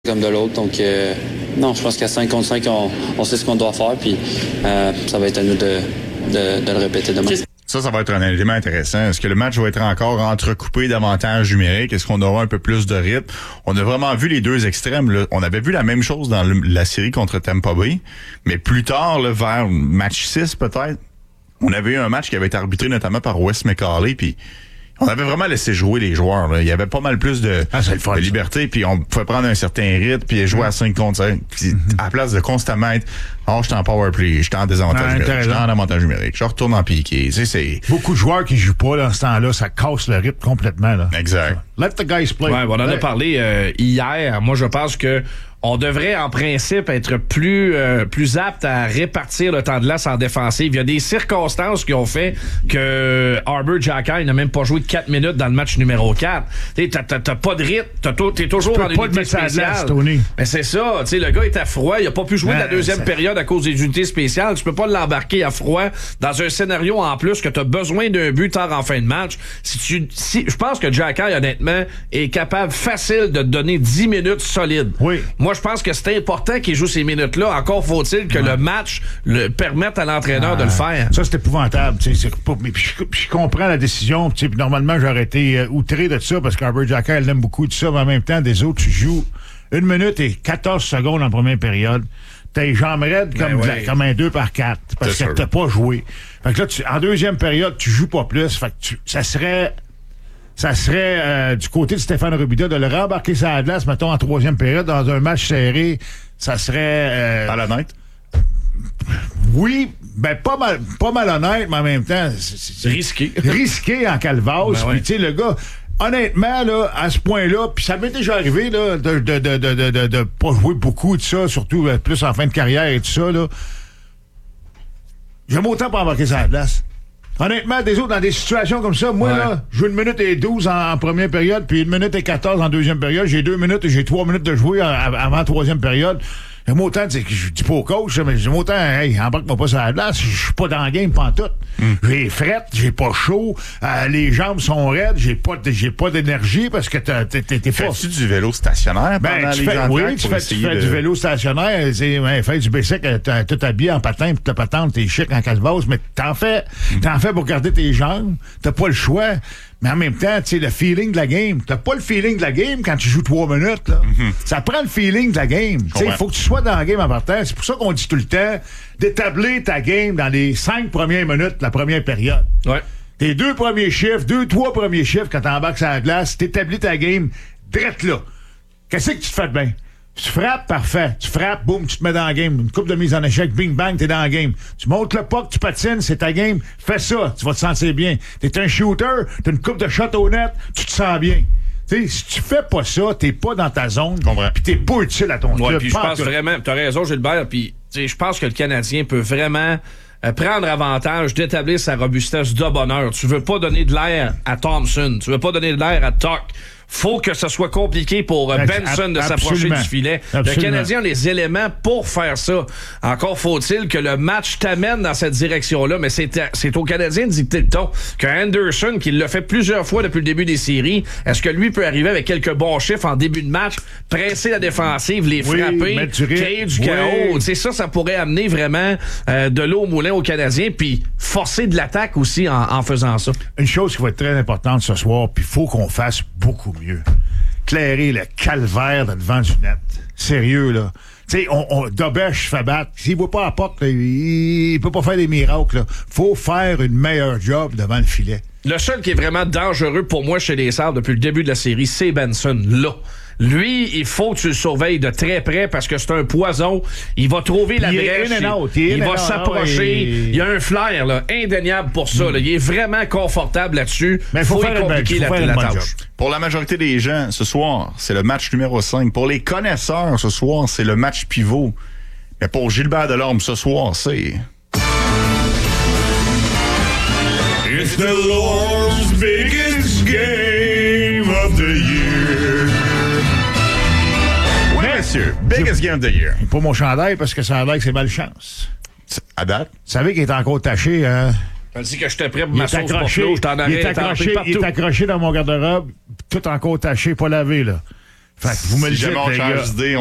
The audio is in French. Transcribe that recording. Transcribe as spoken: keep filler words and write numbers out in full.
comme de l'autre. Donc, euh, non, je pense qu'à cinq contre cinq, on, on sait ce qu'on doit faire, puis euh, ça va être à nous de, de, de le répéter demain. Ça, ça va être un élément intéressant. Est-ce que le match va être encore entrecoupé d'avantages numériques? Est-ce qu'on aura un peu plus de rythme? On a vraiment vu les deux extrêmes. Là. On avait vu la même chose dans le, la série contre Tampa Bay, mais plus tard, là, vers match six peut-être, on avait eu un match qui avait été arbitré notamment par Wes McCauley, puis on avait vraiment laissé jouer les joueurs. Là. Il y avait pas mal plus de, ah, c'est le fun, de liberté, puis on pouvait prendre un certain rythme, puis jouer mmh. à cinq contre cinq. Puis mmh. à la place de constamment être « Oh, je suis en powerplay, je suis en désavantage non, numérique, je suis en avantage numérique, je retourne en piqué. » Tu sais, c'est... Beaucoup de joueurs qui jouent pas dans ce temps-là, ça casse le rythme complètement. Là. Exact. Let the guys play. Ouais, on en a parlé euh, hier. Moi, je pense que on devrait, en principe, être plus euh, plus apte à répartir le temps de glace en défensive. Il y a des circonstances qui ont fait que Arber Xhekaj n'a même pas joué quatre minutes dans le match numéro quatre. T'sais, t'as, t'as, t'as pas de rythme, t'as, t'es toujours tu en unité spéciale. Mais c'est ça, t'sais, le gars est à froid, il a pas pu jouer ouais, la deuxième ça... période à cause des unités spéciales. Tu peux pas l'embarquer à froid dans un scénario en plus que t'as besoin d'un but tard en fin de match. Si tu, si, je pense que Xhekaj, honnêtement, est capable facile de te donner dix minutes solides. Oui. Moi, je pense que c'est important qu'il joue ces minutes-là. Encore faut-il que ouais. le match le permette à l'entraîneur ah, de le faire. Ça, c'est épouvantable. C'est pas, mais puis je, je comprends la décision. Puis normalement, j'aurais été euh, outré de ça parce qu'Arber Xhekaj, elle aime beaucoup de ça. Mais en même temps, des autres, tu joues une minute et quatorze secondes en première période. T'as les jambes raides comme, ben ouais. comme un deux par quatre parce c'est que sûr. T'as pas joué. Fait que là, tu, en deuxième période, tu joues pas plus. Fait que tu, ça serait... Ça serait euh, du côté de Stéphane Robida de le rembarquer sur la glace, mettons, en troisième période, dans un match serré. Ça serait... Euh, malhonnête? Oui, ben pas mal pas malhonnête, mais en même temps... C'est, c'est risqué. Risqué en calvasse. Ben ouais. Puis tu sais, le gars... Honnêtement, là, à ce point-là, puis ça m'est déjà arrivé là, de, de, de, de, de, de, de pas jouer beaucoup de ça, surtout euh, plus en fin de carrière et tout ça, là. J'aime autant pas embarquer sur la glace. Honnêtement, des autres, dans des situations comme ça, moi, ouais. là, je joue une minute et douze en, en première période, puis une minute et quatorze en deuxième période. J'ai deux minutes et j'ai trois minutes de jouer en, en, avant la troisième période. J'aime autant, je dis pas au coach, mais j'aime autant, hey, embarque-moi pas sur la glace, je suis pas dans le game pantoute. Mm. J'ai frette, j'ai pas chaud, euh, les jambes sont raides, j'ai pas, j'ai pas d'énergie parce que t'es, t'es, t'es pas... Fais-tu du vélo stationnaire ben, pendant tu les fais, oui, tu fais, tu fais de... du vélo stationnaire, c'est, ben, fais du bicycle, t'es tout habillé en patin, pis ta patente, t'es chic en calvasse, mais t'en fais, mm. t'en fais pour garder tes jambes, t'as pas le choix. Mais en même temps, tu sais, le feeling de la game. T'as pas le feeling de la game quand tu joues trois minutes, là. Mm-hmm. Ça prend le feeling de la game. Tu sais, il faut que tu sois dans la game en partant. C'est pour ça qu'on dit tout le temps d'établir ta game dans les cinq premières minutes de la première période. Ouais. Tes deux premiers chiffres, deux, trois premiers chiffres quand t'embarques sur la glace, t'établis ta game drette là. Qu'est-ce que tu te fais de bien? Tu frappes, parfait. Tu frappes, boum, tu te mets dans la game. Une coupe de mise en échec, bing, bang, t'es dans la game. Tu montes le puck, tu patines, c'est ta game. Fais ça, tu vas te sentir bien. T'es un shooter, t'as une coupe de shot au net, tu te sens bien. Tu sais, si tu fais pas ça, t'es pas dans ta zone, pis t'es pas utile à ton ouais, club. Puis je pense que... vraiment, t'as raison, Gilbert, puis je pense que le Canadien peut vraiment... Euh, prendre avantage d'établir sa robustesse de bonheur. Tu veux pas donner de l'air à Thompson, tu veux pas donner de l'air à Tuch. Faut que ce soit compliqué pour euh, Benson de s'approcher du filet. Absolument. Le Canadien a les éléments pour faire ça. Encore faut-il que le match t'amène dans cette direction-là, mais c'est, à, c'est au Canadien de dicter le ton. Que Anderson, qui l'a fait plusieurs fois depuis le début des séries, est-ce que lui peut arriver avec quelques bons chiffres en début de match, presser la défensive, les oui, frapper, du créer du oui. chaos? C'est ça, ça pourrait amener vraiment euh, de l'eau au moulin au Canadien, puis forcer de l'attaque aussi en, en faisant ça. Une chose qui va être très importante ce soir, puis il faut qu'on fasse beaucoup mieux. Clairer le calvaire de devant du net. Sérieux, là. Tu sais, on, on, Dobèche fait battre. S'il voit pas à la porte, là, il, il peut pas faire des miracles, là. Faut faire une meilleure job devant le filet. Le seul qui est vraiment dangereux pour moi chez les Sabres depuis le début de la série, c'est Benson, là. Lui, il faut que tu le surveilles de très près parce que c'est un poison. Il va trouver la brèche. Il, il, il va s'approcher. Et... Il y a un flair là, indéniable pour ça. Mm. Là. Il est vraiment confortable là-dessus. Mais il faut, faut faire compliquer la, la, la tâche. Pour la majorité des gens, ce soir, c'est le match numéro cinq. Pour les connaisseurs, ce soir, c'est le match pivot. Mais pour Gilbert Delorme, ce soir, c'est... It's the Lord's biggest game of the year. Oui, monsieur. Biggest game of the year. Pas mon chandail parce que ça a l'air que c'est malchance. À date? Vous savez qu'il est encore taché, hein? On dit que j'étais prêt pour il ma est sauce accroché, pour je t'en il est accroché, il est accroché dans mon garde-robe, tout encore taché, pas lavé, là. Fait que vous me le si dites, jamais on les change gars. d'idée,